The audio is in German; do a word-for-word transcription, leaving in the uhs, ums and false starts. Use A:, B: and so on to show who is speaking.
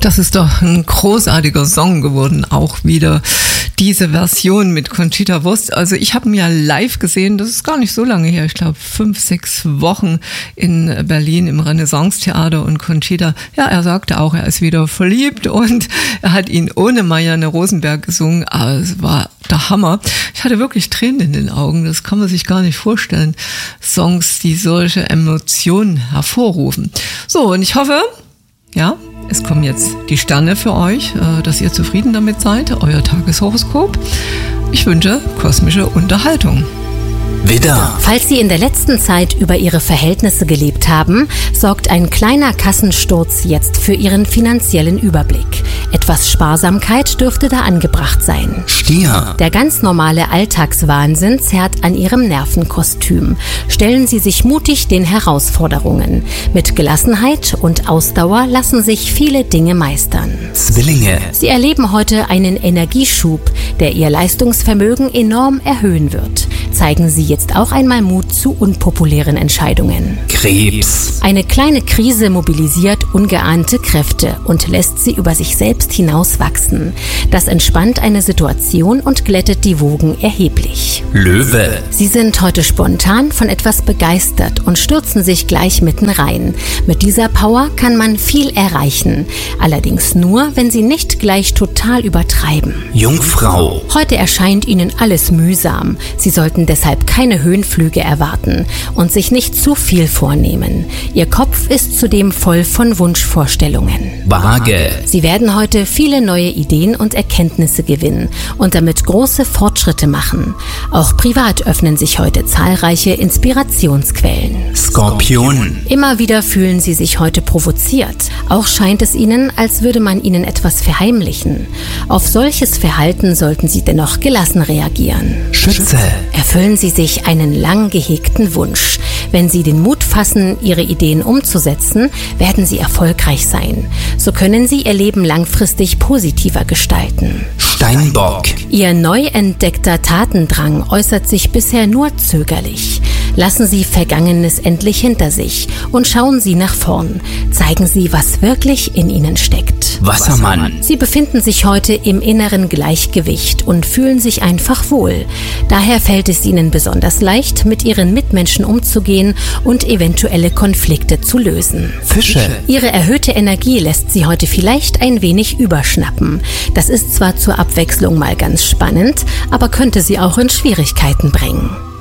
A: Das ist doch ein großartiger Song geworden, auch wieder diese Version mit Conchita Wurst. Also ich habe ihn ja live gesehen, das ist gar nicht so lange her, ich glaube fünf, sechs Wochen in Berlin im Renaissance-Theater, und Conchita, ja, er sagte auch, er ist wieder verliebt, und er hat ihn ohne Marianne Rosenberg gesungen, aber es war der Hammer. Ich hatte wirklich Tränen in den Augen, das kann man sich gar nicht vorstellen. Songs, die solche Emotionen hervorrufen. So, und ich hoffe, ja, es kommen jetzt die Sterne für euch, dass ihr zufrieden damit seid, euer Tageshoroskop. Ich wünsche kosmische Unterhaltung.
B: Widder. Falls Sie in der letzten Zeit über Ihre Verhältnisse gelebt haben, sorgt ein kleiner Kassensturz jetzt für Ihren finanziellen Überblick. Etwas Sparsamkeit dürfte da angebracht sein.
C: Stier.
B: Der ganz normale Alltagswahnsinn zerrt an Ihrem Nervenkostüm. Stellen Sie sich mutig den Herausforderungen. Mit Gelassenheit und Ausdauer lassen sich viele Dinge meistern.
C: Zwillinge.
B: Sie erleben heute einen Energieschub, der Ihr Leistungsvermögen enorm erhöhen wird. Zeigen Sie jetzt auch einmal Mut zu unpopulären Entscheidungen.
C: Krebs.
B: Eine kleine Krise mobilisiert ungeahnte Kräfte und lässt sie über sich selbst hinaus wachsen. Das entspannt eine Situation und glättet die Wogen erheblich.
C: Löwe.
B: Sie sind heute spontan von etwas begeistert und stürzen sich gleich mitten rein. Mit dieser Power kann man viel erreichen. Allerdings nur, wenn Sie nicht gleich total übertreiben.
C: Jungfrau.
B: Heute erscheint Ihnen alles mühsam. Sie sollten deshalb keine Höhenflüge erwarten und sich nicht zu viel vornehmen. Ihr Kopf ist zudem voll von Wunschvorstellungen.
C: Waage.
B: Sie werden heute viele neue Ideen und Erkenntnisse gewinnen und damit große Fortschritte machen. Auch privat öffnen sich heute zahlreiche Inspirationsquellen.
C: Skorpion.
B: Immer wieder fühlen Sie sich heute provoziert. Auch scheint es Ihnen, als würde man Ihnen etwas verheimlichen. Auf solches Verhalten sollten Sie dennoch gelassen reagieren.
C: Schütze.
B: Erfüllen Sie sich einen lang gehegten Wunsch. Wenn Sie den Mut fassen, Ihre Ideen umzusetzen, werden Sie erfolgreich sein. So können Sie Ihr Leben langfristig positiver gestalten.
C: Steinbock.
B: Ihr neu entdeckter Tatendrang äußert sich bisher nur zögerlich. Lassen Sie Vergangenes endlich hinter sich und schauen Sie nach vorn. Zeigen Sie, was wirklich in Ihnen steckt.
C: Wassermann.
B: Sie befinden sich heute im inneren Gleichgewicht und fühlen sich einfach wohl. Daher fällt es Ihnen besonders leicht, mit Ihren Mitmenschen umzugehen und eventuelle Konflikte zu lösen.
C: Fische.
B: Ihre erhöhte Energie lässt Sie heute vielleicht ein wenig überschnappen. Das ist zwar zur Abwechslung mal ganz spannend, aber könnte Sie auch in Schwierigkeiten bringen.